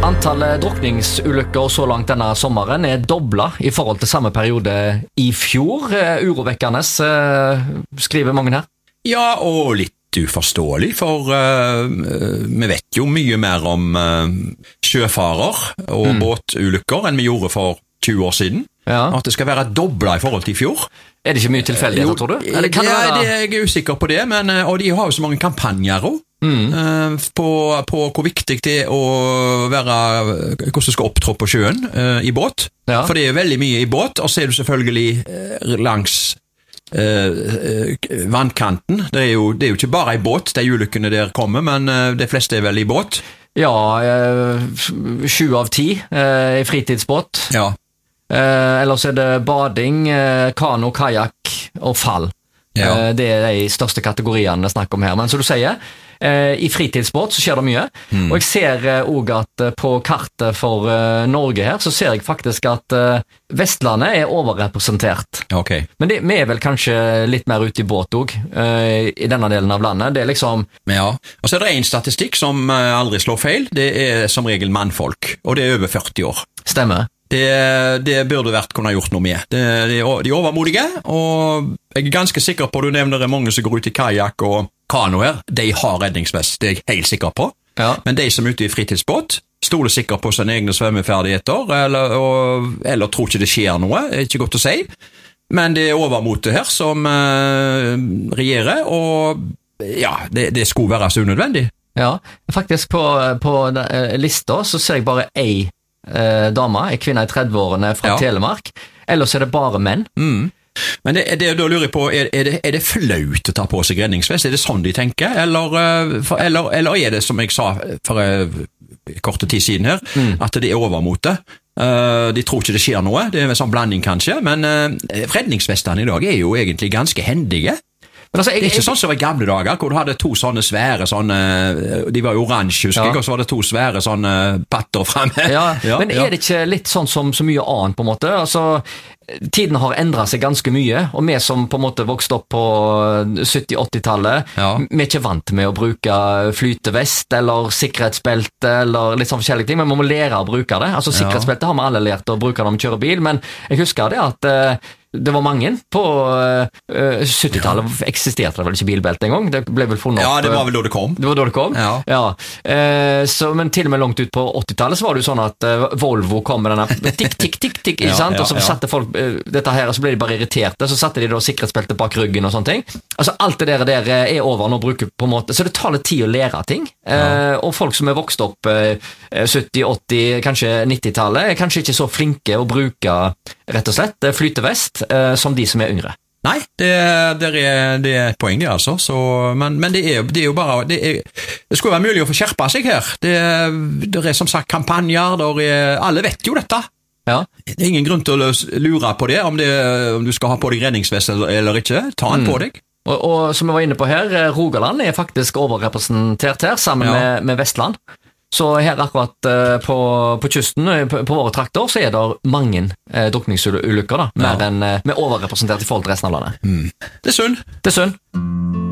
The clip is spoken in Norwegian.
Antallet drukningsulykker så langt denne sommeren doblet i forhold til samme periode i fjor. Urovekkende, skriver mange her. Ja, og litt uforståelig, for vi vet jo mye mer om sjøfarer og båtulykker enn vi gjorde for 20 år siden. Ja. At det skal være doblet i forhold til i fjor. Det ikke mye tilfeldigheter, tror du? Eller kan det være... Jeg er usikker på det, men, og de har jo så mange kampanjer også. På hvor viktig det er å være, hvordan du skal opptrå på sjøen i båt. Ja. For det er veldig mye i båt, og så er du selvfølgelig langs vannkanten. Det er jo ikke bare i båt, de ulykkene der kommer, men de fleste er vel i båt. Ja, 7 av 10 i fritidsbåt. Ja. Ellers er det bading, kano, kajak og fall. Ja. Det er de største kategoriene jeg snakker om her. Men som du sier, i fritidsbåt så skjer det mye. Og jeg ser også at på kartet for Norge her, så ser jeg faktisk at Vestlandet er overrepresentert. Okay. Men vi er vel kanskje litt mer ute i båt også, i denne delen av landet. Det er liksom... Ja, og så er det en statistikk som aldri slår feil. Det er som regel mannfolk, og det er over 40 år. Stemmer. Det burde vært kunne ha gjort noe med. De er overmodige, og jeg er ganske sikker på, du nevner det mange som går ut i kajak og kano her, de har redningsvest, det er jeg helt sikker på. Ja. Men de som er ute i fritidsbåt, stoler sikkert på sine egne svømmeferdigheter, eller tror ikke det skjer noe, det er ikke godt å si. Men det er overmotet her som regjerer, og ja, det skulle være så unødvendig. Ja, faktisk på lista så ser jeg bare ei dame, en kvinne i 30-årene fra Telemark, ellers er det bare menn. Men det da lurer jeg på, er det flaut å ta på seg redningsvest? Er det sånn de tenker? Eller er det, som jeg sa for korte tid siden her, at det er overmotet? De tror ikke det skjer noe, det er en sånn blanding kanskje, men redningsvestene i dag er jo egentlig ganske hendige. Men altså, det er ikke sånn som i gamle dager, hvor du hadde 2 sånne svære, de var jo oransje, husker jeg, og så var det 2 svære sånne patter fremme. Men er det ikke litt sånn som så mye annet på en måte? Altså, tiden har endret seg ganske mye, og vi som på en måte vokste opp på 70-80-tallet, vi er ikke vant med å bruke flytevest, eller sikkerhetsbelte, eller litt sånn forskjellige ting, men vi må lære å bruke det. Altså, sikkerhetsbelte har vi alle lært å bruke når vi kjører bil, men jeg husker det at det var mange på 70-tallet, eksisterte det vel ikke bilbelte en gang, det ble vel funnet opp. Ja, det var vel da det kom. Det var da det kom? Ja. Men til og med langt ut på 80-tallet så var det jo sånn at Volvo kom med denne tikk, tikk, tikk, tikk, ikke sant? Og så satte folk dette her, og så ble de bare irriterte, så satte de da sikkerhetsbelte bak ryggen og sånne ting. Altså alt det der er over nå, bruker på en måte, så det tar litt tid å lære ting. Og folk som er vokst opp 70, 80, kanskje 90-tallet, er kanskje ikke så flinke å bruke rett og slett flytevest som de som er yngre. Nei, det er et poeng det altså, men det er jo bare, det skulle være mulig å få skjerpe seg her. Det er som sagt kampanjer, alle vet jo dette. Ja. Det er ingen grunn til å lure på det, om du skal ha på deg redningsvest eller ikke, ta den på deg. Og som jeg var inne på her, Rogaland er faktisk overrepresentert her, sammen med Vestland. Så her akkurat på kysten, på våre trakter, så er det mange drukningsulykker da, mer enn vi er overrepresentert i forhold til resten av landet. Det er synd. Det er synd.